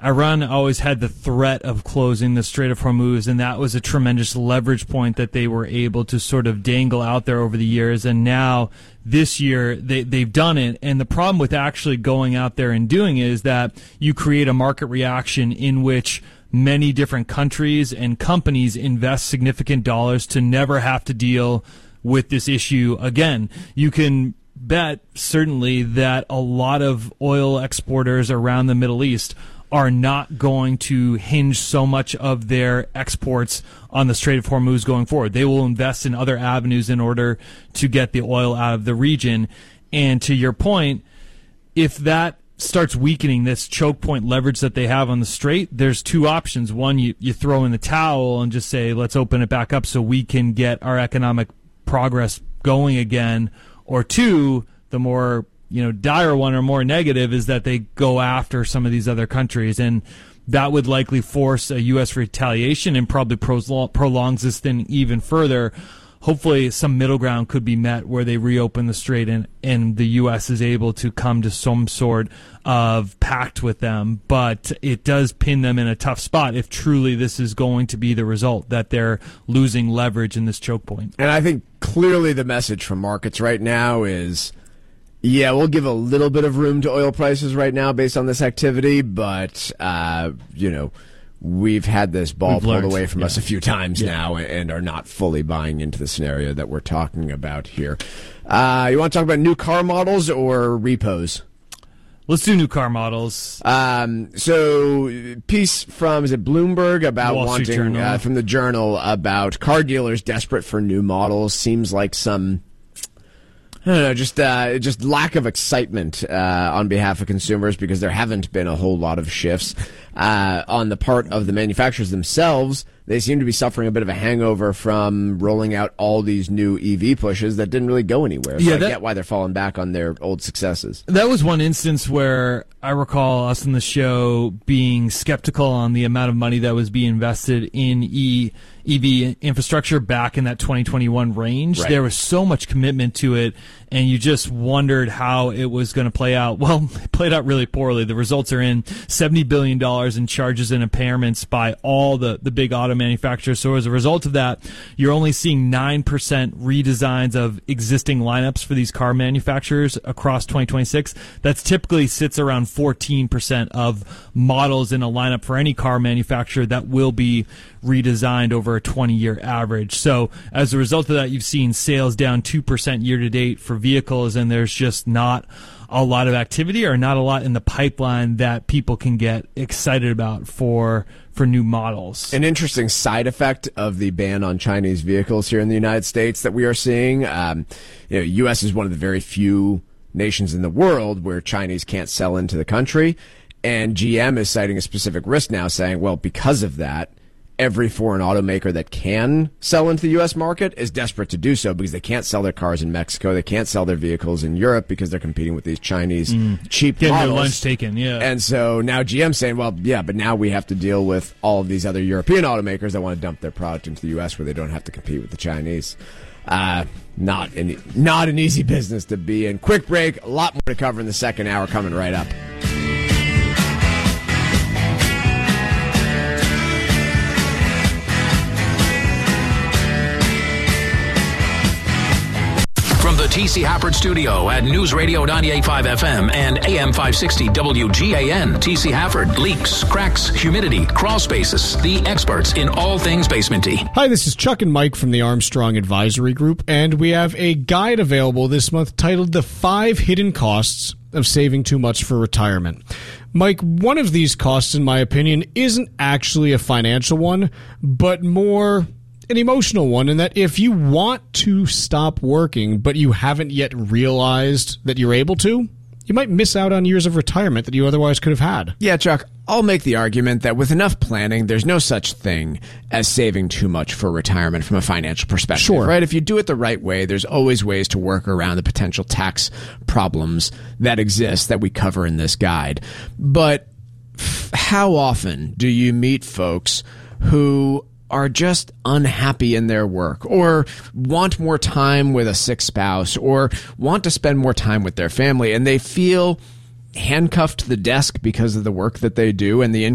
Iran always had the threat of closing the Strait of Hormuz, and that was a tremendous leverage point that they were able to sort of dangle out there over the years. And now this year they've done it. And the problem with actually going out there and doing it is that you create a market reaction in which many different countries and companies invest significant dollars to never have to deal with this issue again. You can bet certainly that a lot of oil exporters around the Middle East are not going to hinge so much of their exports on the Strait of Hormuz going forward. They will invest in other avenues in order to get the oil out of the region. And to your point, if that starts weakening this choke point leverage that they have on the Strait, there's two options. One, you throw in the towel and just say, let's open it back up so we can get our economic progress going again. Or two, the more dire one or more negative is that they go after some of these other countries, and that would likely force a U.S. retaliation and probably prolongs this thing even further. Hopefully some middle ground could be met where they reopen the Strait and the U.S. is able to come to some sort of pact with them. But it does pin them in a tough spot if truly this is going to be the result, that they're losing leverage in this choke point. And I think clearly the message from markets right now is, yeah, we'll give a little bit of room to oil prices right now based on this activity, but, we've had this ball pulled away from us a few times now and are not fully buying into the scenario that we're talking about here. You want to talk about new car models or repos? Let's do new car models. So, piece from, is it Bloomberg about from the Journal about car dealers desperate for new models. Seems like some, I don't know, just lack of excitement on behalf of consumers because there haven't been a whole lot of shifts on the part of the manufacturers themselves. They seem to be suffering a bit of a hangover from rolling out all these new EV pushes that didn't really go anywhere. So I get why they're falling back on their old successes. That was one instance where I recall us on the show being skeptical on the amount of money that was being invested in EV infrastructure back in that 2021 range. Right. There was so much commitment to it, and you just wondered how it was going to play out. Well, it played out really poorly. The results are in $70 billion in charges and impairments by all the big auto manufacturers. So as a result of that, you're only seeing 9% redesigns of existing lineups for these car manufacturers across 2026. That's typically sits around 14% of models in a lineup for any car manufacturer that will be redesigned over a 20-year average. So as a result of that, you've seen sales down 2% year to date for vehicles, and there's just not a lot of activity or not a lot in the pipeline that people can get excited about for new models. An interesting side effect of the ban on Chinese vehicles here in the United States that we are seeing, U.S. is one of the very few nations in the world where Chinese can't sell into the country, and GM is citing a specific risk now, saying, well, because of that, every foreign automaker that can sell into the U.S. market is desperate to do so because they can't sell their cars in Mexico. They can't sell their vehicles in Europe because they're competing with these Chinese cheap getting models. Their lunch taken, yeah. And so now GM's saying, well, yeah, but now we have to deal with all of these other European automakers that want to dump their product into the U.S. where they don't have to compete with the Chinese. Not an easy business to be in. Quick break. A lot more to cover in the second hour coming right up. From the T.C. Hafford Studio at News Radio 98.5 FM and AM 560 WGAN, T.C. Hafford. Leaks, cracks, humidity, crawl spaces. The experts in all things basementy. Hi, this is Chuck and Mike from the Armstrong Advisory Group, and we have a guide available this month titled The 5 Hidden Costs of Saving Too Much for Retirement. Mike, one of these costs, in my opinion, isn't actually a financial one, but more an emotional one, in that if you want to stop working but you haven't yet realized that you're able to, you might miss out on years of retirement that you otherwise could have had. Yeah, Chuck, I'll make the argument that with enough planning, there's no such thing as saving too much for retirement from a financial perspective. Sure. Right? If you do it the right way, there's always ways to work around the potential tax problems that exist that we cover in this guide. But how often do you meet folks who are just unhappy in their work, or want more time with a sick spouse, or want to spend more time with their family, and they feel handcuffed to the desk because of the work that they do and the